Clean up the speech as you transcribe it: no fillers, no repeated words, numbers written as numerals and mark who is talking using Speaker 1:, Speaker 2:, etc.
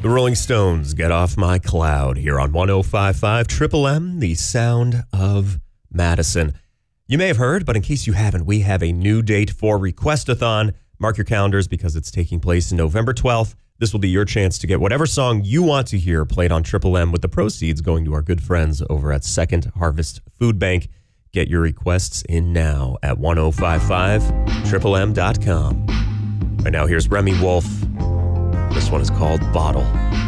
Speaker 1: The Rolling Stones, Get Off My Cloud, here on 105.5 Triple M, the sound of Madison. You may have heard, but in case you haven't, we have a new date for Requestathon. Mark your calendars because it's taking place in November 12th. This will be your chance to get whatever song you want to hear played on Triple M, with the proceeds going to our good friends over at Second Harvest Food Bank. Get your requests in now at 1055triplem.com. Right now, here's Remy Wolf. This one is called Bottle.